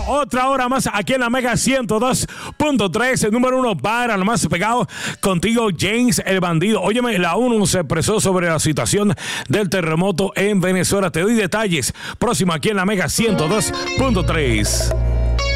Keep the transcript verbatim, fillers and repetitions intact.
otra hora más aquí en la Mega ciento dos punto tres, el número uno para lo más pegado. Contigo, James el Bandido. Óyeme, la ONU se expresó sobre la situación del terremoto en Venezuela. Te doy detalles próximo aquí en la Mega ciento dos punto tres.